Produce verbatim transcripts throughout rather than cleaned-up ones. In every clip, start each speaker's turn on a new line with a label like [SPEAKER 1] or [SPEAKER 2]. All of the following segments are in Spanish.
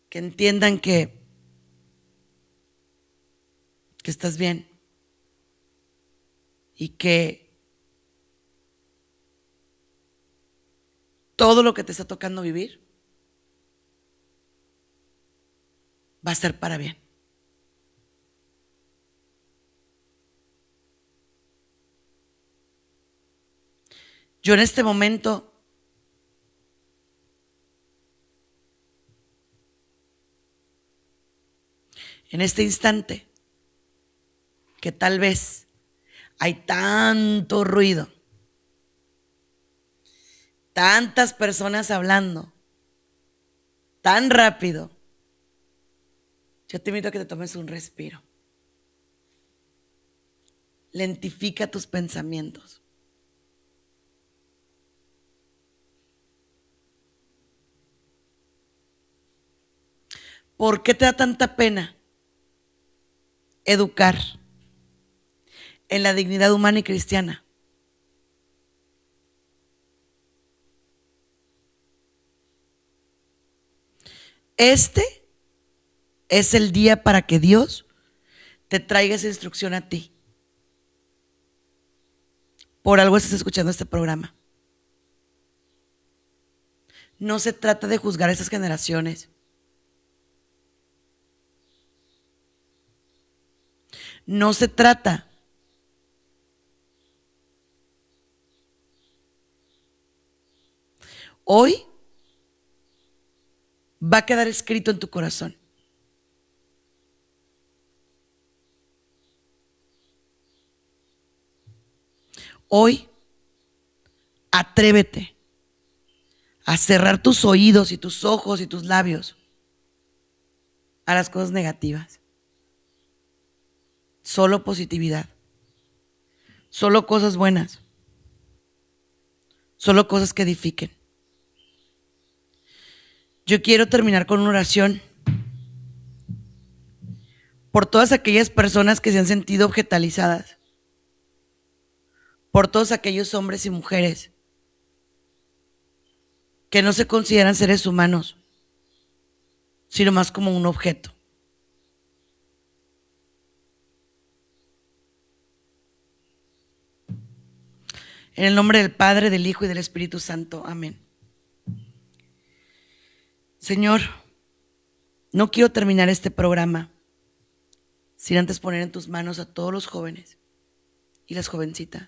[SPEAKER 1] que entiendan que, que estás bien y que todo lo que te está tocando vivir va a ser para bien. Yo en este momento en este instante que tal vez hay tanto ruido, tantas personas hablando tan rápido, yo te invito a que te tomes un respiro. Lentifica tus pensamientos. ¿Por qué te da tanta pena educar en la dignidad humana y cristiana? Este es el día para que Dios te traiga esa instrucción a ti. Por algo estás escuchando este programa. No se trata de juzgar a esas generaciones. No se trata hoy va a quedar escrito en tu corazón. Hoy, atrévete a cerrar tus oídos y tus ojos y tus labios a las cosas negativas. Solo positividad. Solo cosas buenas. Solo cosas que edifiquen. Yo quiero terminar con una oración por todas aquellas personas que se han sentido objetalizadas, por todos aquellos hombres y mujeres que no se consideran seres humanos, sino más como un objeto. En el nombre del Padre, del Hijo y del Espíritu Santo. Amén. Señor, no quiero terminar este programa sin antes poner en tus manos a todos los jóvenes y las jovencitas.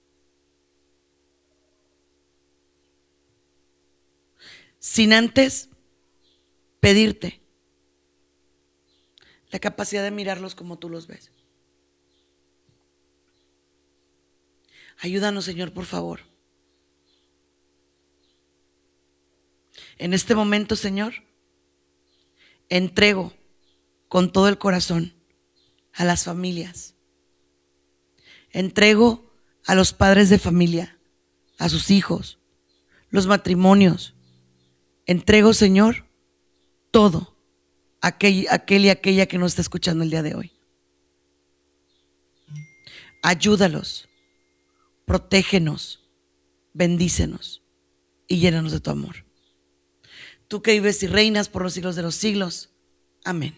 [SPEAKER 1] Sin antes pedirte la capacidad de mirarlos como tú los ves. Ayúdanos, Señor, por favor. En este momento, Señor, entrego con todo el corazón a las familias. Entrego a los padres de familia, a sus hijos, los matrimonios. Entrego, Señor, todo aquel, aquel y aquella que nos está escuchando el día de hoy. Ayúdalos, protégenos, bendícenos y llénanos de tu amor. Tú que vives y reinas por los siglos de los siglos. Amén.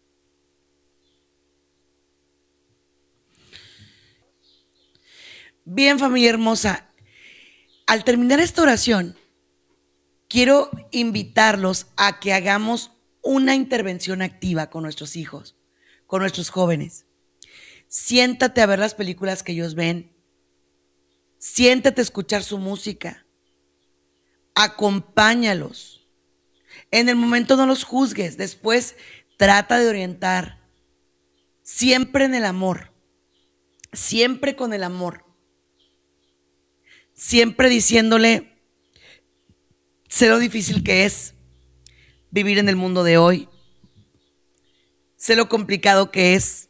[SPEAKER 1] Bien, familia hermosa, al terminar esta oración, quiero invitarlos a que hagamos una intervención activa con nuestros hijos, con nuestros jóvenes. Siéntate a ver las películas que ellos ven. Siéntate a escuchar su música. Acompáñalos. En el momento no los juzgues, después trata de orientar. Siempre en el amor. Siempre con el amor. Siempre diciéndole, sé lo difícil que es vivir en el mundo de hoy. Sé lo complicado que es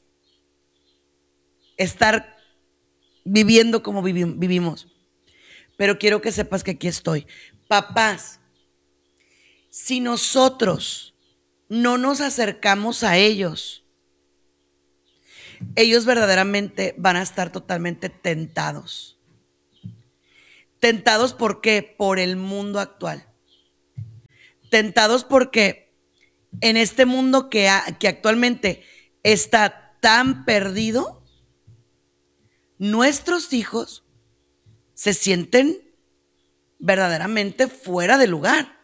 [SPEAKER 1] estar viviendo como vivi- vivimos. Pero quiero que sepas que aquí estoy. Papás, si nosotros no nos acercamos a ellos, ellos verdaderamente van a estar totalmente tentados. Tentados ¿por qué? Por el mundo actual. Tentados porque en este mundo que, ha, que actualmente está tan perdido, nuestros hijos se sienten verdaderamente fuera de lugar.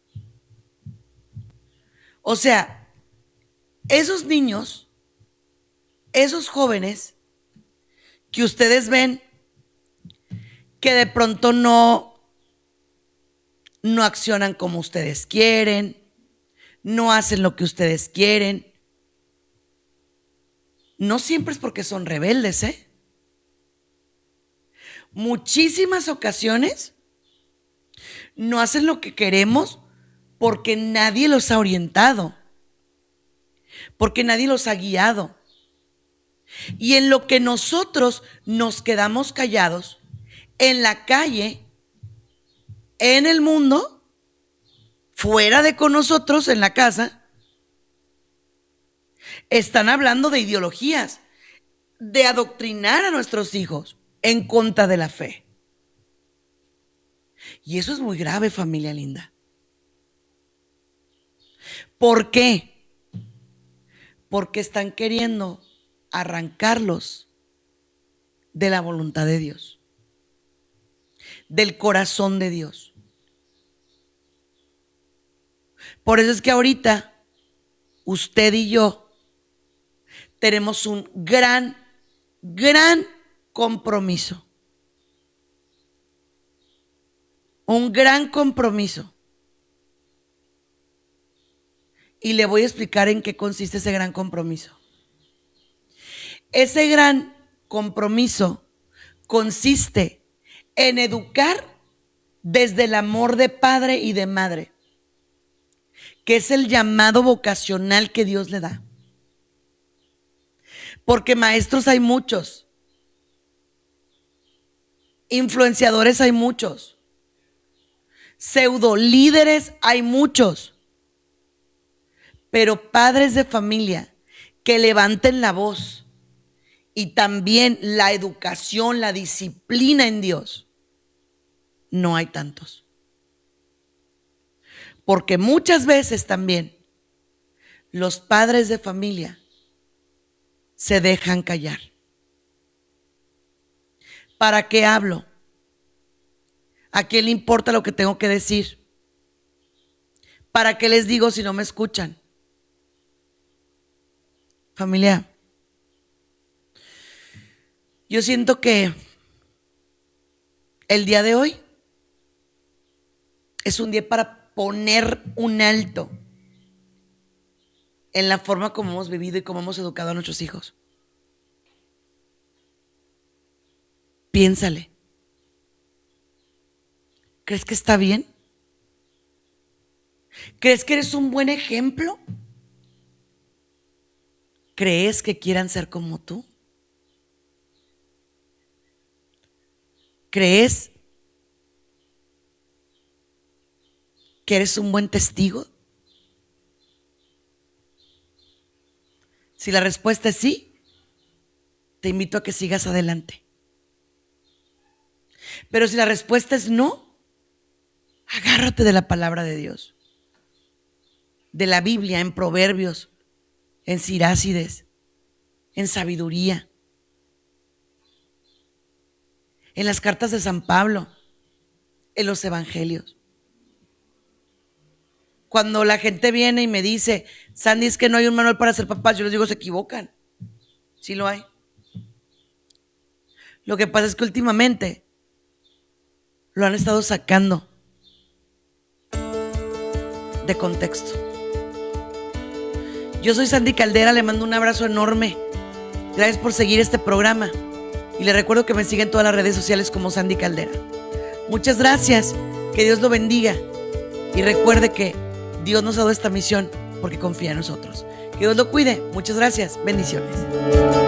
[SPEAKER 1] O sea, esos niños, esos jóvenes que ustedes ven que de pronto no, no accionan como ustedes quieren, no hacen lo que ustedes quieren, no siempre es porque son rebeldes, ¿eh? Muchísimas ocasiones no hacen lo que queremos porque nadie los ha orientado, porque nadie los ha guiado. Y en lo que nosotros nos quedamos callados, en la calle, en el mundo, fuera de con nosotros, en la casa, están hablando de ideologías, de adoctrinar a nuestros hijos en contra de la fe. Y eso es muy grave, familia linda. ¿Por qué? Porque están queriendo arrancarlos de la voluntad de Dios, del corazón de Dios. Por eso es que ahorita usted y yo tenemos un gran, gran compromiso. Un gran compromiso. Y le voy a explicar en qué consiste ese gran compromiso. Ese gran compromiso consiste en educar desde el amor de padre y de madre, que es el llamado vocacional que Dios le da. Porque maestros hay muchos, influenciadores hay muchos, pseudo líderes hay muchos, pero padres de familia que levanten la voz y también la educación, la disciplina en Dios, no hay tantos. Porque muchas veces también los padres de familia se dejan callar. ¿Para qué hablo? ¿A quién le importa lo que tengo que decir? ¿Para qué les digo si no me escuchan? Familia, yo siento que el día de hoy es un día para poner un alto en la forma como hemos vivido y como hemos educado a nuestros hijos. Piénsale. ¿Crees que está bien? ¿Crees que eres un buen ejemplo? ¿Crees que quieran ser como tú? ¿Crees que eres un buen testigo? Si la respuesta es sí, te invito a que sigas adelante. Pero si la respuesta es no, agárrate de la palabra de Dios, de la Biblia, en Proverbios, en Sirácides, en sabiduría, en las cartas de San Pablo, en los evangelios. Cuando la gente viene y me dice, Sandy, es que no hay un manual para ser papás, yo les digo, se equivocan. Sí lo hay. Lo que pasa es que últimamente lo han estado sacando de contexto. Yo soy Sandy Caldera, le mando un abrazo enorme. Gracias por seguir este programa. Y le recuerdo que me siguen en todas las redes sociales como Sandy Caldera. Muchas gracias, que Dios lo bendiga. Y recuerde que Dios nos ha dado esta misión porque confía en nosotros. Que Dios lo cuide. Muchas gracias. Bendiciones.